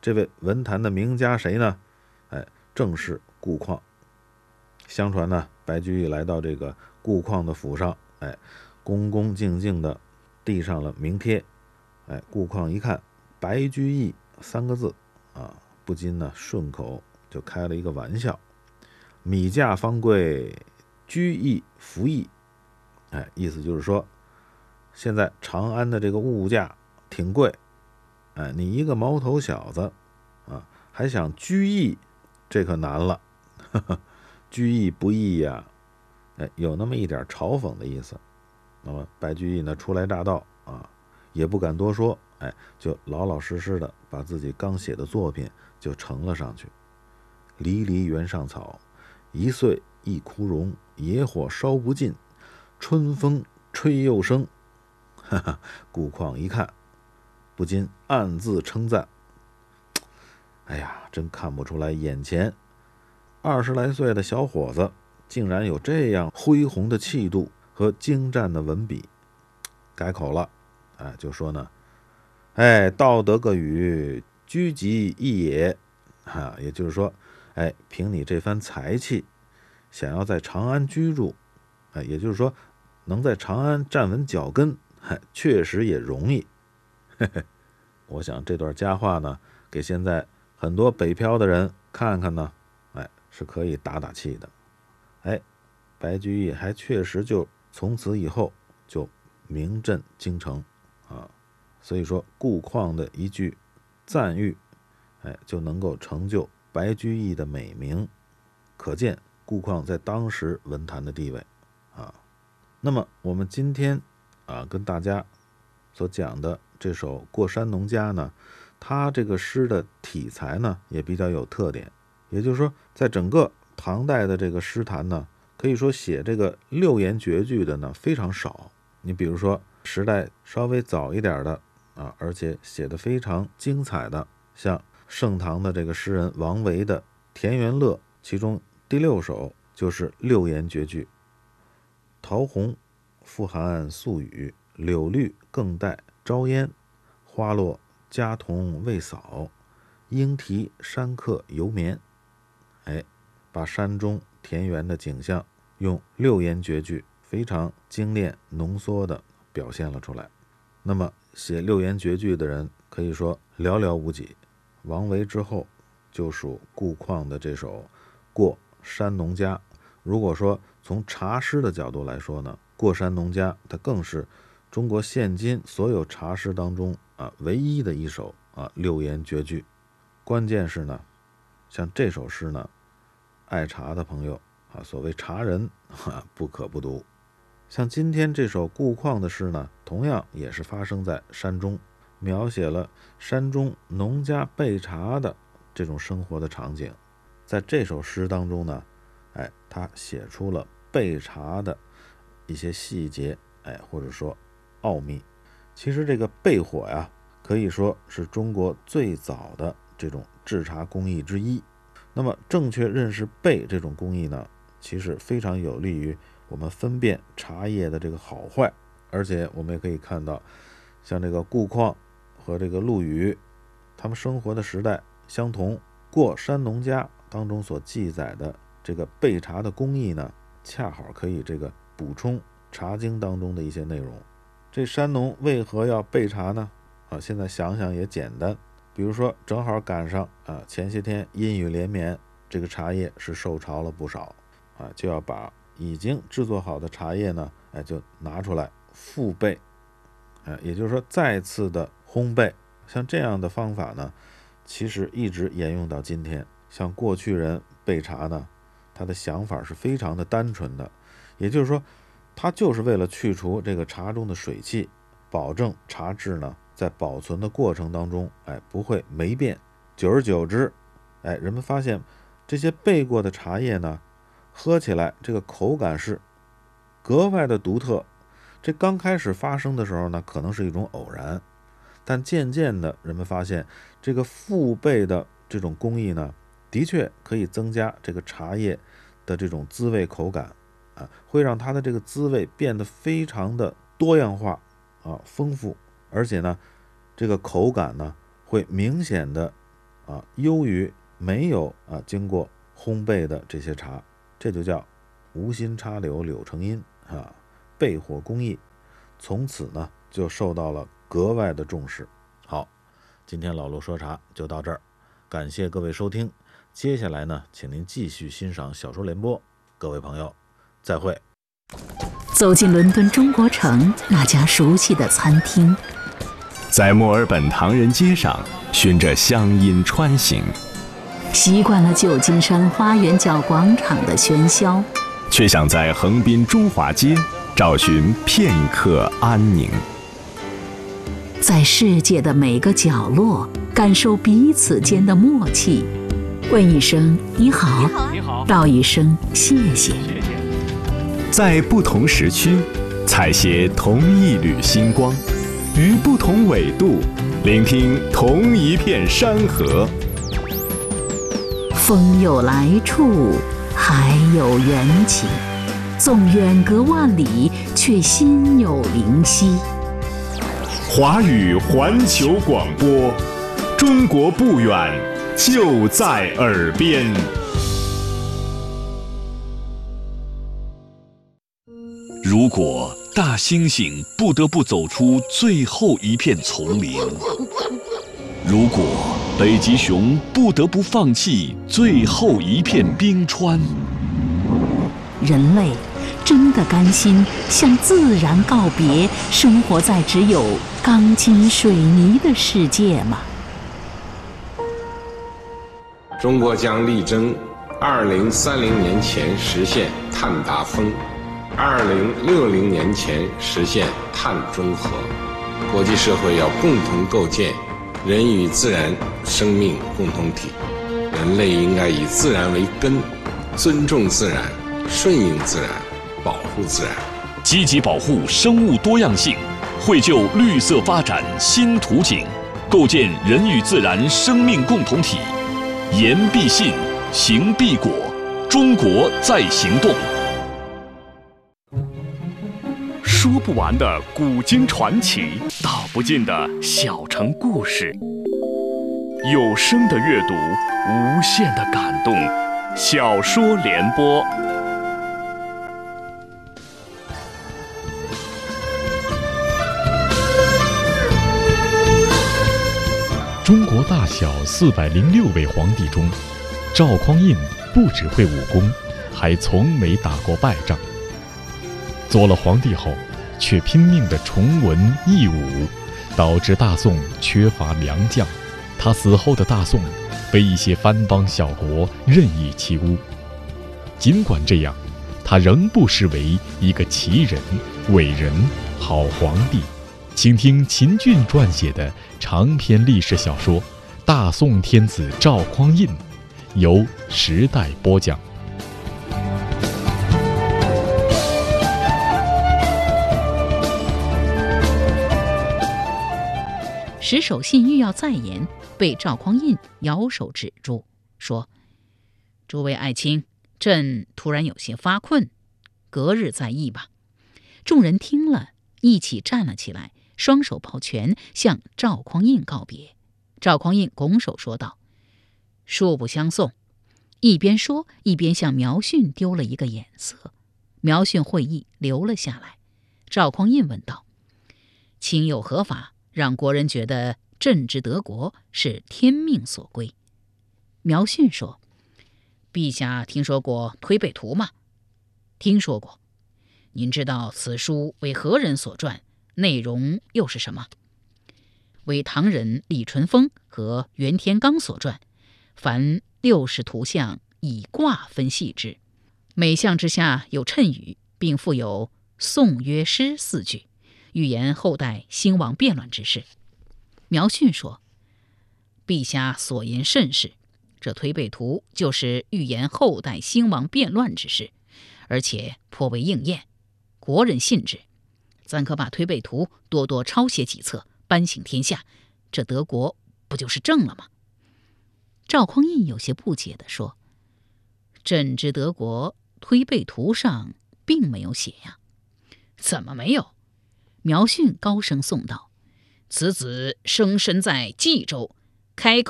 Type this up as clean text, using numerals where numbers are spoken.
这位文坛的名家谁呢？正是顾况。相传呢，白居易来到这个顾况的府上，恭恭敬敬的递上了名帖。顾况一看白居易3个字不禁呢顺口就开了一个玩笑：米价方贵，居易服役。意思就是说，现在长安的这个物价挺贵，你一个毛头小子还想居易，这可难了。居易不易呀，有那么一点嘲讽的意思。那么白居易呢，初来乍到也不敢多说，就老老实实的把自己刚写的作品就呈了上去。离离原上草，一岁一枯荣，野火烧不尽，春风吹又生。顾况一看，不禁暗自称赞：哎呀，真看不出来眼前20来岁的小伙子竟然有这样恢宏的气度和精湛的文笔。改口了，就说呢，道德个语，居极易也。也就是说，凭你这番才气，想要在长安居住，也就是说能在长安站稳脚跟，确实也容易。我想这段佳话呢，给现在很多北漂的人看看呢，是可以打打气的。白居易还确实就从此以后就名震京城所以说顾况的一句赞誉，就能够成就白居易的美名，可见顾况在当时文坛的地位那么我们今天跟大家所讲的这首《过山农家》呢，它这个诗的体裁呢也比较有特点，也就是说，在整个唐代的这个诗坛呢，可以说写这个6言绝句的呢非常少。你比如说时代稍微早一点的而且写得非常精彩的，像盛唐的这个诗人王维的《田园乐》，其中第6首就是6言绝句：桃红复含宿雨，柳绿更带朝烟，花落家童未扫，莺啼山客犹眠。把山中田园的景象用6言绝句非常精炼浓缩的表现了出来。那么写6言绝句的人可以说寥寥无几，王维之后就属顾况的这首《过山农家》。如果说从茶诗的角度来说呢，《过山农家》它更是中国现今所有茶诗当中唯一的一首6言绝句。关键是呢，像这首诗呢，爱茶的朋友所谓茶人不可不读。像今天这首顾况的诗呢，同样也是发生在山中，描写了山中农家备茶的这种生活的场景。在这首诗当中呢，他写出了备茶的一些细节，或者说奥秘。其实这个焙火呀，可以说是中国最早的这种制茶工艺之一。那么正确认识焙这种工艺呢，其实非常有利于我们分辨茶叶的这个好坏。而且我们也可以看到，像这个顾况和这个陆羽，他们生活的时代相同，《过山农家》当中所记载的这个焙茶的工艺呢，恰好可以这个补充《茶经》当中的一些内容。这山农为何要焙茶呢？现在想想也简单，比如说正好赶上前些天阴雨连绵，这个茶叶是受潮了不少就要把已经制作好的茶叶呢，就拿出来复焙，也就是说再次的烘焙。像这样的方法呢，其实一直沿用到今天。像过去人焙茶呢，他的想法是非常的单纯的，也就是说他就是为了去除这个茶中的水汽，保证茶质呢在保存的过程当中不会霉变。久而久之人们发现这些焙过的茶叶呢，喝起来这个口感是格外的独特。这刚开始发生的时候呢，可能是一种偶然，但渐渐的人们发现这个复焙的这种工艺呢，的确可以增加这个茶叶的这种滋味口感会让它的这个滋味变得非常的多样化丰富，而且呢这个口感呢会明显的优于没有经过烘焙的这些茶，这就叫无心插柳柳成荫焙火工艺从此呢就受到了格外的重视。好，今天老陆说茶就到这儿，感谢各位收听。接下来呢，请您继续欣赏小说联播，各位朋友再会。 走进伦敦中国城那家熟悉的餐厅， 在墨尔本唐人街上循着乡音穿行， 习惯了旧金山花园角广场的喧嚣， 却想在横滨中华街找寻片刻安宁。 在世界的每个角落感受彼此间的默契，问一声你好，道一声谢谢。 在不同时区采撷同一缕星光，于不同纬度聆听同一片山河。 风有来处，海有缘起，纵远隔万里，却心有灵犀。 华语环球广播，中国不远，就在耳边。 如果大猩猩不得不走出最后一片丛林，如果北极熊不得不放弃最后一片冰川， 人类真的甘心向自然告别，生活在只有钢筋水泥的世界吗？ 中国将力争2030年前实现碳达峰，2060年前实现碳中和。国际社会要共同构建人与自然生命共同体，人类应该以自然为根，尊重自然，顺应自然，保护自然， 积极保护生物多样性，绘就绿色发展新图景，构建人与自然生命共同体。言必信，行必果，中国在行动。说不完的古今传奇，道不尽的小城故事，有声的阅读，无限的感动。小说联播。 中国大小406位皇帝中，赵匡胤不只会武功，还从没打过败仗。做了皇帝后，却拼命地崇文抑武，导致大宋缺乏良将。他死后的大宋被一些藩邦小国任意欺污。尽管这样，他仍不失为一个奇人、伟人、好皇帝。请听秦俊撰写的长篇历史小说《大宋天子赵匡胤》，由时代播讲。 石守信欲要再言，被赵匡胤摇手止住，说：“诸位爱卿，朕突然有些发困，隔日再议吧。”众人听了，一起站了起来，双手抱拳向赵匡胤告别。赵匡胤拱手说道：“恕不相送。”一边说，一边向苗训丢了一个眼色。苗训会意，留了下来。赵匡胤问道：“卿有何法让国人觉得朕之得国是天命所归？”苗训说：“陛下听说过推背图吗？”“听说过。”“您知道此书为何人所撰，内容又是什么？”“为唐人李淳风和袁天罡所撰，凡60图像，以卦分析之，每项之下有谶语，并附有颂约诗4句，预言后代兴亡变乱之事。”苗训说：“陛下所言甚是，这推背图就是预言后代兴亡变乱之事，而且颇为应验，国人信之。咱可把推背图多多抄写几册，颁行天下，这德国不就是正了吗？”赵匡胤有些不解地说：“朕之德国推背图上并没有写呀。”“怎么没有？”苗训高声颂道：“此子生身在冀州，开口